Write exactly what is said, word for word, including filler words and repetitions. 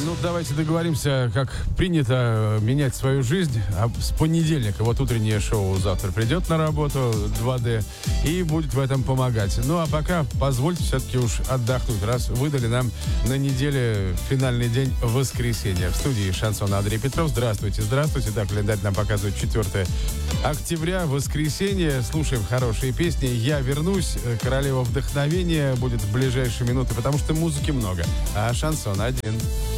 Ну, давайте договоримся, как принято менять свою жизнь. А с понедельника, вот утреннее шоу завтра придет на работу два дэ и будет в этом помогать. Ну, а пока позвольте все-таки уж отдохнуть, раз выдали нам на неделе финальный день воскресенья. В студии Шансон Андрей Петров. Здравствуйте, здравствуйте. Так, календарь нам показывает четвёртое октября, воскресенье. Слушаем хорошие песни. «Я вернусь», «Королева вдохновения» будет в ближайшие минуты, потому что музыки много, а шансон один.